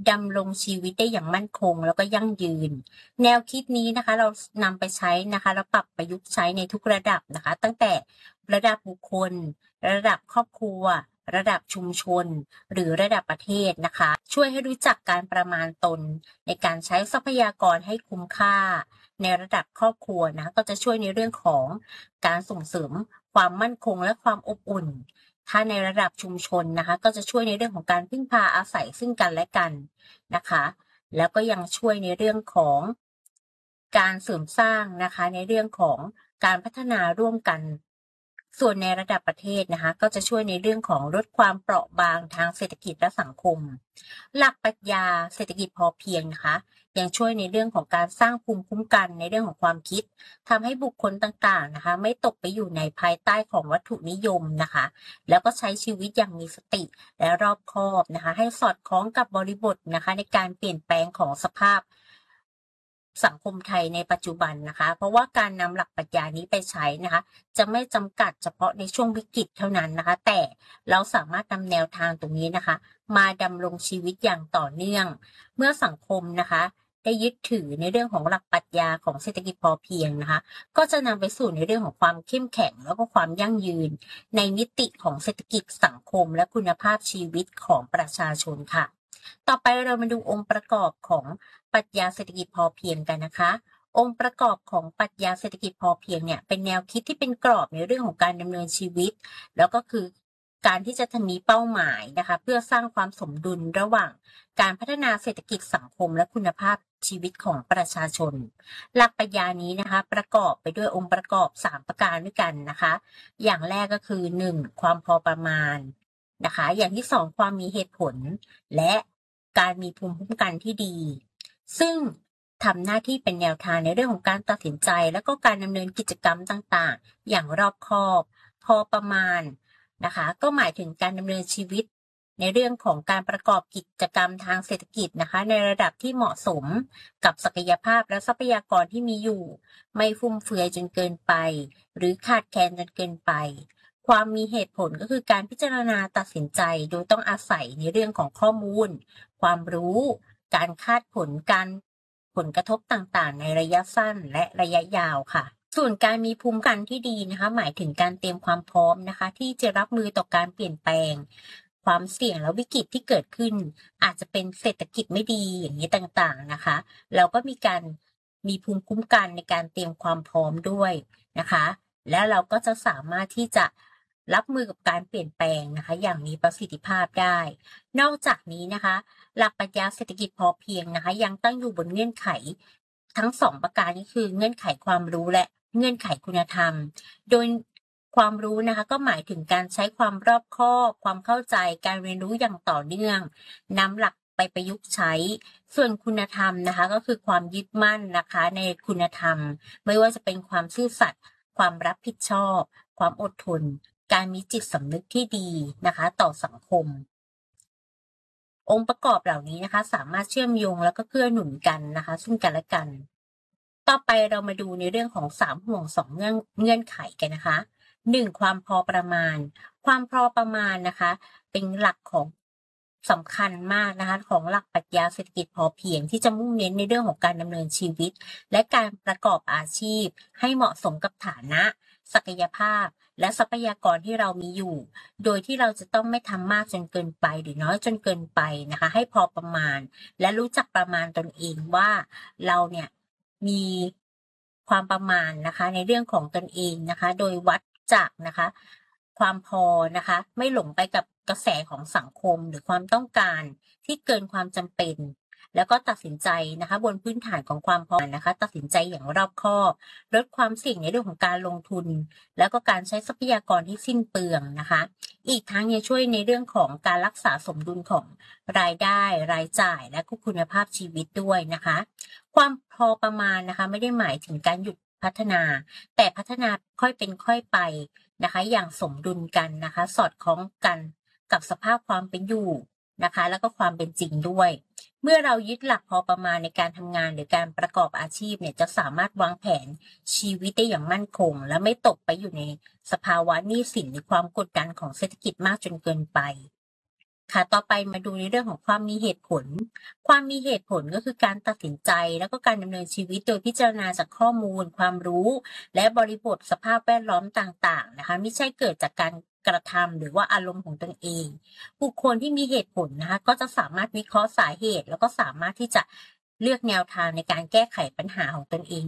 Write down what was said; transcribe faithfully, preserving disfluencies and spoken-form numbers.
ดำรงชีวิตได้อย่างมั่นคงแล้วก็ยั่งยืนแนวคิดนี้นะคะเรานำไปใช้นะคะแล้วปรับประยุกต์ใช้ในทุกระดับนะคะตั้งแต่ระดับบุคคลระดับครอบครัวระดับชุมชนหรือระดับประเทศนะคะช่วยให้รู้จักการประมาณตนในการใช้ทรัพยากรให้คุ้มค่าในระดับครอบครัวนะก็จะช่วยในเรื่องของการส่งเสริมความมั่นคงและความอบอุ่นถ้าในระดับชุมชนนะคะก็จะช่วยในเรื่องของการพึ่งพาอาศัยซึ่งกันและกันนะคะแล้วก็ยังช่วยในเรื่องของการเสริมสร้างนะคะในเรื่องของการพัฒนาร่วมกันส่วนในระดับประเทศนะคะก็จะช่วยในเรื่องของลดความเปราะบางทางเศรษฐกิจและสังคมหลักปรัชญาเศรษฐกิจพอเพียงนะคะยังช่วยในเรื่องของการสร้างภูมิคุ้มกันในเรื่องของความคิดทำให้บุคคลต่างๆนะคะไม่ตกไปอยู่ในภายใต้ของวัตถุนิยมนะคะแล้วก็ใช้ชีวิตอย่างมีสติและรอบคอบนะคะให้สอดคล้องกับบริบทนะคะในการเปลี่ยนแปลงของสภาพสังคมไทยในปัจจุบันนะคะเพราะว่าการนำหลักปรัชญานี้ไปใช้นะคะจะไม่จำกัดเฉพาะในช่วงวิกฤตเท่านั้นนะคะแต่เราสามารถนำแนวทางตรงนี้นะคะมาดำรงชีวิตอย่างต่อเนื่องเมื่อสังคมนะคะได้ยึดถือในเรื่องของหลักปรัชญาของเศรษฐกิจพอเพียงนะคะก็จะนำไปสู่ในเรื่องของความเข้มแข็งแล้วก็ความยั่งยืนในมิติของเศรษฐกิจสังคมและคุณภาพชีวิตของประชาชนค่ะต่อไปเรามาดูองค์ประกอบของปรัชญาเศรษฐกิจพอเพียงกันนะคะองค์ประกอบของปรัชญาเศรษฐกิจพอเพียงเนี่ยเป็นแนวคิดที่เป็นกรอบในเรื่องของการดำเนินชีวิตแล้วก็คือการที่จะมีเป้าหมายนะคะเพื่อสร้างความสมดุลระหว่างการพัฒนาเศรษฐกิจสังคมและคุณภาพชีวิตของประชาชนหลักปรัชญานี้นะคะประกอบไปด้วยองค์ประกอบสามประการด้วยกันนะคะอย่างแรกก็คือหนึ่งความพอประมาณนะคะอย่างที่สองความมีเหตุผลและการมีภูมิคุ้มกันที่ดีซึ่งทำหน้าที่เป็นแนวทางในเรื่องของการตัดสินใจและก็การดำเนินกิจกรรมต่างๆอย่างรอบคอบพอประมาณนะคะก็หมายถึงการดำเนินชีวิตในเรื่องของการประกอบกิจกรรมทางเศรษฐกิจนะคะในระดับที่เหมาะสมกับศักยภาพและทรัพยากรที่มีอยู่ไม่ฟุ่มเฟือยจนเกินไปหรือขาดแคลนจนเกินไปความมีเหตุผลก็คือการพิจารณาตัดสินใจโดยต้องอาศัยในเรื่องของข้อมูลความรู้การคาดผลการผลกระทบต่างๆในระยะสั้นและระยะยาวค่ะส่วนการมีภูมิคุ้มกันที่ดีนะคะหมายถึงการเตรียมความพร้อมนะคะที่จะรับมือต่อการเปลี่ยนแปลงความเสี่ยงและวิกฤตที่เกิดขึ้นอาจจะเป็นเศรษฐกิจไม่ดีอย่างนี้ต่างๆนะคะเราก็มีการมีภูมิคุ้มกันในการเตรียมความพร้อมด้วยนะคะแล้วเราก็จะสามารถที่จะรับมือกับการเปลี่ยนแปลงนะคะอย่างมีประสิทธิภาพได้นอกจากนี้นะคะหลักปรัชญาเศรษฐกิจพอเพียงนะคะยังตั้งอยู่บนเงื่อนไขทั้งสองประการนี้คือเงื่อนไขความรู้และเงื่อนไขคุณธรรมโดยความรู้นะคะก็หมายถึงการใช้ความรอบคอบความเข้าใจการเรียนรู้อย่างต่อเนื่องนำหลักไปประยุกต์ใช้ส่วนคุณธรรมนะคะก็คือความยึดมั่นนะคะในคุณธรรมไม่ว่าจะเป็นความซื่อสัตย์ความรับผิดชอบความอดทนการมีจิตสำนึกที่ดีนะคะต่อสังคมองค์ประกอบเหล่านี้นะคะสามารถเชื่อมโยงแล้วก็เกื้อหนุนกันนะคะซึ่งกันและกันต่อไปเรามาดูในเรื่องของสามห่วงสองเงื่อนเงื่อนไขกันนะคะหนึ่งความพอประมาณความพอประมาณนะคะเป็นหลักของสำคัญมากนะคะของหลักปรัชญาเศรษฐกิจพอเพียงที่จะมุ่งเน้นในเรื่องของการดำเนินชีวิตและการประกอบอาชีพให้เหมาะสมกับฐานะศักยภาพและทรัพยากรที่เรามีอยู่โดยที่เราจะต้องไม่ทำมากจนเกินไปหรือน้อยจนเกินไปนะคะให้พอประมาณและรู้จักประมาณตนเองว่าเราเนี่ยมีความประมาณนะคะในเรื่องของตนเองนะคะโดยวัดจากนะคะความพอนะคะไม่หลงไปกับกระแสของสังคมหรือความต้องการที่เกินความจำเป็นแล้วก็ตัดสินใจนะคะบนพื้นฐานของความพอนะคะตัดสินใจอย่างรอบคอบลดความเสี่ยงในเรื่องของการลงทุนแล้วก็การใช้ทรัพยากรที่สิ้นเปลืองนะคะอีกทั้งยังช่วยในเรื่องของการรักษาสมดุลของรายได้รายจ่ายและก็คุณภาพชีวิตด้วยนะคะความพอประมาณนะคะไม่ได้หมายถึงการหยุดพัฒนาแต่พัฒนาค่อยเป็นค่อยไปนะคะอย่างสมดุลกันนะคะสอดคล้องกันกับสภาพความเป็นอยู่นะคะแล้วก็ความเป็นจริงด้วยเมื่อเรายึดหลักพอประมาณในการทำงานหรือการประกอบอาชีพเนี่ยจะสามารถวางแผนชีวิตได้อย่างมั่นคงและไม่ตกไปอยู่ในสภาวะหนี้สินหรือความกดดันของเศรษฐกิจมากจนเกินไปค่ะต่อไปมาดูในเรื่องของความมีเหตุผล ความมีเหตุผลก็คือการตัดสินใจแล้วก็การดำเนินชีวิตโดยพิจารณาจากข้อมูล ความรู้ และบริบทสภาพแวดล้อมต่างๆนะคะไม่ใช่เกิดจากการกระทำหรือว่าอารมณ์ของตนเอง บุคคลที่มีเหตุผลนะคะก็จะสามารถวิเคราะห์สาเหตุ แล้วก็สามารถที่จะเลือกแนวทางในการแก้ไขปัญหาของตนเอง